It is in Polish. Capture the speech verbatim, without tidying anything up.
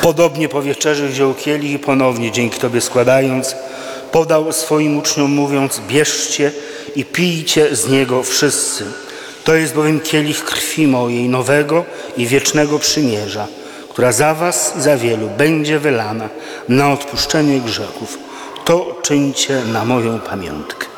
Podobnie po wieczerzy wziął kielich i ponownie, dzięki Tobie składając, podał swoim uczniom, mówiąc: bierzcie i pijcie z niego wszyscy. To jest bowiem kielich krwi mojej, nowego i wiecznego przymierza, która za was i za wielu będzie wylana na odpuszczenie grzechów. To czyńcie na moją pamiątkę.